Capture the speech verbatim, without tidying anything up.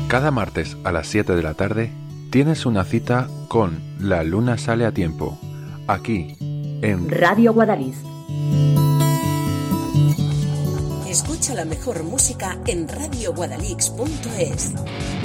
Cada martes a las siete de la tarde tienes una cita con La Luna Sale a Tiempo, aquí en Radio Guadalix. Escucha la mejor música en radio guadalix punto es.